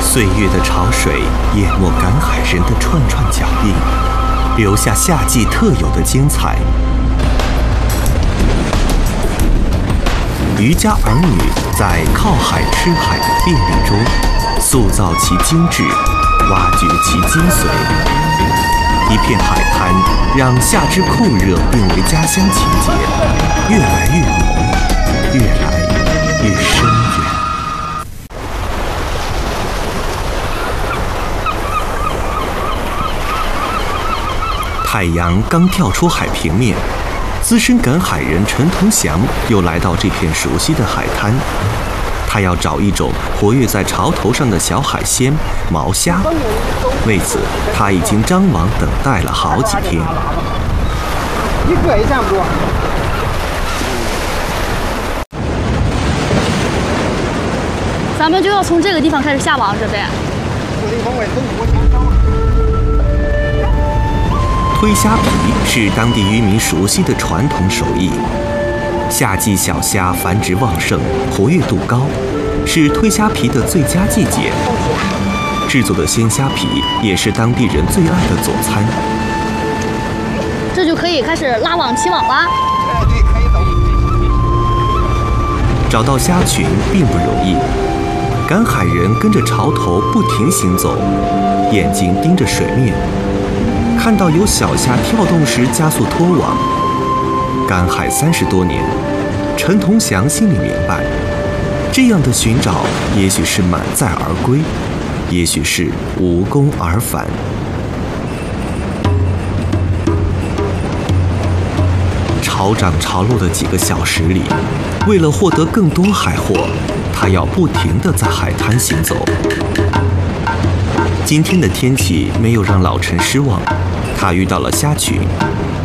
岁月的潮水淹没赶海人的串串脚印，留下夏季特有的精彩。渔家儿女在靠海吃海的便利中，塑造其精致，挖掘其精髓。一片海滩，让夏之酷热变为家乡情结，越来越浓，越来越深远。太阳刚跳出海平面，资深赶海人陈同祥又来到这片熟悉的海滩。他要找一种活跃在潮头上的小海鲜毛虾，为此他已经张网等待了好几天。 一个也占不住。 咱们就要从这个地方开始下网，是呗？ 推虾皮是当地渔民熟悉的传统手艺。夏季小虾繁殖旺盛，活跃度高，是推虾皮的最佳季节。制作的鲜虾皮也是当地人最爱的佐餐。 这就可以开始拉网起网啦。 对，可以走。 找到虾群并不容易，赶海人跟着潮头不停行走，眼睛盯着水面，看到有小虾跳动时加速拖网。赶海30多年，陈同祥心里明白，这样的寻找也许是满载而归，也许是无功而返。潮涨潮落的几个小时里，为了获得更多海货，他要不停地在海滩行走。今天的天气没有让老陈失望，他遇到了虾群，